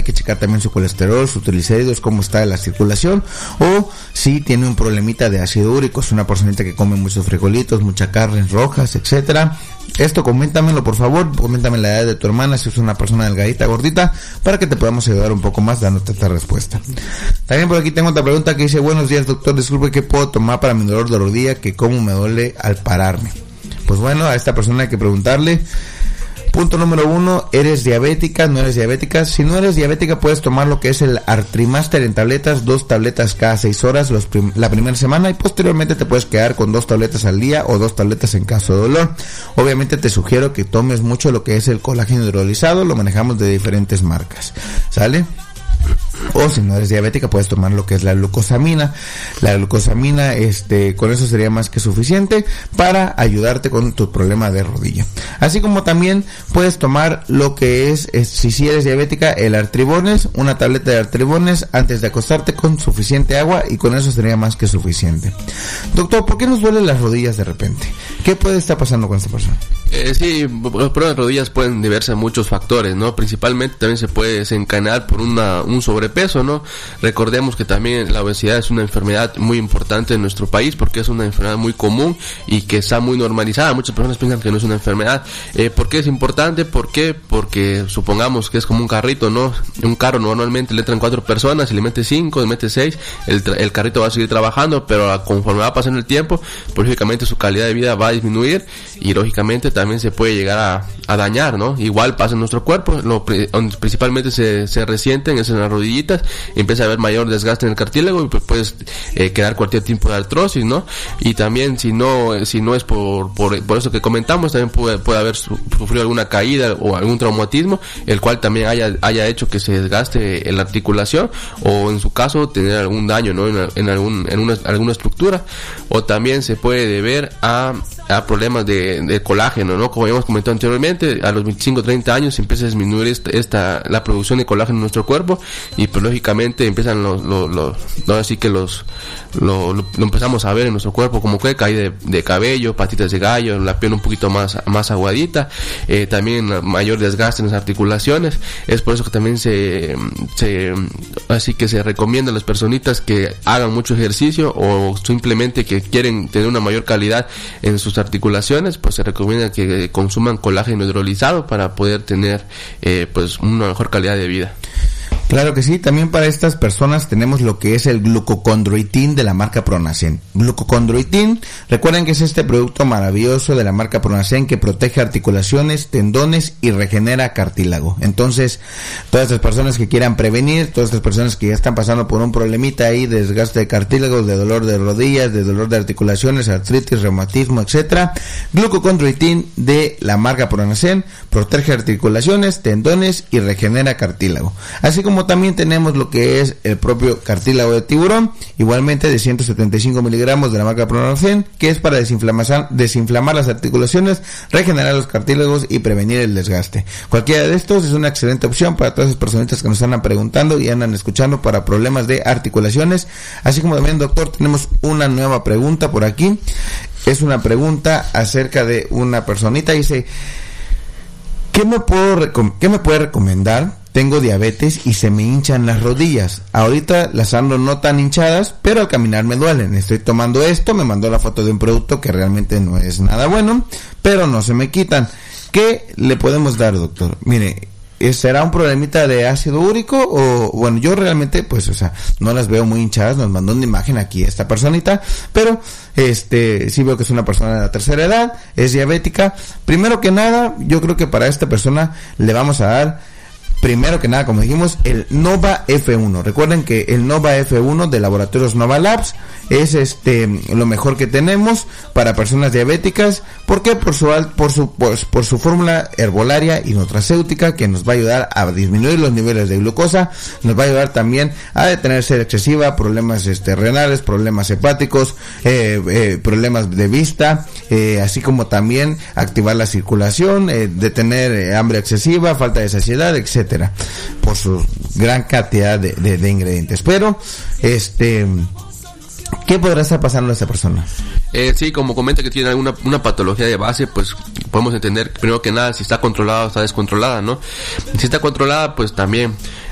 que checar también su colesterol, sus triglicéridos, cómo está la circulación, o si tiene un problemita de ácido úrico, es una personita que come muchos frijolitos, muchas carnes rojas, etcétera. Esto coméntamelo, por favor, coméntame la edad de tu hermana, si es una persona delgadita, gordita, para que te podamos ayudar un poco más dándote esta respuesta. También por aquí tengo otra pregunta que dice: buenos días, doctor, disculpe, ¿qué puedo tomar para mi dolor de rodilla, que cómo me duele al pararme? Pues bueno, a esta persona hay que preguntarle. Punto número 1, ¿eres diabética? ¿No eres diabética? Si no eres diabética, puedes tomar lo que es el Artrimaster en tabletas, 2 tabletas cada 6 horas la primera semana, y posteriormente te puedes quedar con 2 tabletas al día o 2 tabletas en caso de dolor. Obviamente te sugiero que tomes mucho lo que es el colágeno hidrolizado, lo manejamos de diferentes marcas, ¿sale? O si no eres diabética, puedes tomar lo que es la glucosamina. La glucosamina, con eso sería más que suficiente para ayudarte con tu problema de rodilla. Así como también puedes tomar lo que es si eres diabética, el Artribones, una tableta de Artribones antes de acostarte con suficiente agua, y con eso sería más que suficiente. Doctor, ¿por qué nos duelen las rodillas de repente? ¿Qué puede estar pasando con esta persona? Sí, los problemas de rodillas pueden deberse a muchos factores, ¿no? Principalmente también se puede desencadenar por un sobrepeso, ¿no? Recordemos que también la obesidad es una enfermedad muy importante en nuestro país, porque es una enfermedad muy común y que está muy normalizada. Muchas personas piensan que no es una enfermedad. ¿Por qué es importante? ¿Por qué? Porque supongamos que es como un carrito, ¿no? Un carro normalmente le entran 4 personas, si le metes 5, le metes 6, el carrito va a seguir trabajando, pero conforme va pasando el tiempo, pues lógicamente su calidad de vida va a disminuir, y lógicamente también se puede llegar a dañar, ¿no? Igual pasa en nuestro cuerpo, donde principalmente se resienten es en las rodillitas, y empieza a haber mayor desgaste en el cartílago, y pues puedes quedar cualquier tipo de artrosis, ¿no? Y también si no es por eso que comentamos, también puede haber sufrido alguna caída o algún traumatismo, el cual también haya hecho que se desgaste la articulación, o en su caso tener algún daño, ¿no? En alguna estructura, o también se puede deber a problemas de colágeno, ¿no? Como habíamos comentado anteriormente, a los 25-30 años empieza a disminuir la producción de colágeno en nuestro cuerpo, y pues lógicamente empiezan así que lo empezamos a ver en nuestro cuerpo, como que caída de cabello, patitas de gallo, la piel un poquito más aguadita, también mayor desgaste en las articulaciones. Es por eso que también así que se recomienda a las personitas que hagan mucho ejercicio, o simplemente que quieren tener una mayor calidad en sus articulaciones, pues se recomienda que consuman colágeno hidrolizado para poder tener pues una mejor calidad de vida. Claro que sí, también para estas personas tenemos lo que es el glucocondroitin de la marca Pronacen. Glucocondroitin, recuerden que es este producto maravilloso de la marca Pronacen que protege articulaciones, tendones y regenera cartílago. Entonces, todas estas personas que quieran prevenir, todas estas personas que ya están pasando por un problemita ahí de desgaste de cartílagos, de dolor de rodillas, de dolor de articulaciones, artritis, reumatismo, etcétera, glucocondroitin de la marca Pronacen protege articulaciones, tendones y regenera cartílago. Así como también tenemos lo que es el propio cartílago de tiburón, igualmente de 175 miligramos de la marca Pronacen, que es para desinflamar las articulaciones, regenerar los cartílagos y prevenir el desgaste. Cualquiera de estos es una excelente opción para todas esas personitas que nos andan preguntando y andan escuchando para problemas de articulaciones. Así como también, doctor, tenemos una nueva pregunta por aquí. Es una pregunta acerca de una personita. Dice: ¿qué me puede recomendar? Tengo diabetes y se me hinchan las rodillas. Ahorita las ando no tan hinchadas, pero al caminar me duelen. Estoy tomando esto, me mandó la foto de un producto que realmente no es nada bueno, pero no se me quitan. ¿Qué le podemos dar, doctor? Mire, ¿será un problemita de ácido úrico? O, bueno, yo realmente, pues, no las veo muy hinchadas. Nos mandó una imagen aquí esta personita, pero sí veo que es una persona de la tercera edad, es diabética. Primero que nada, yo creo que para esta persona le vamos a dar, primero que nada, como dijimos, el Nova F1. Recuerden que el Nova F1 de Laboratorios Nova Labs es lo mejor que tenemos para personas diabéticas. ¿Por qué? Por su fórmula herbolaria y nutracéutica, que nos va a ayudar a disminuir los niveles de glucosa, nos va a ayudar también a detener sed excesiva, problemas renales, problemas hepáticos, problemas de vista, así como también activar la circulación, detener hambre excesiva, falta de saciedad, etcétera, por su gran cantidad de ingredientes. Pero ¿qué podrá estar pasando a esta persona? Sí, como comenta que tiene una patología de base, pues podemos entender primero que nada si está controlada o está descontrolada, ¿no? Si está controlada, pues también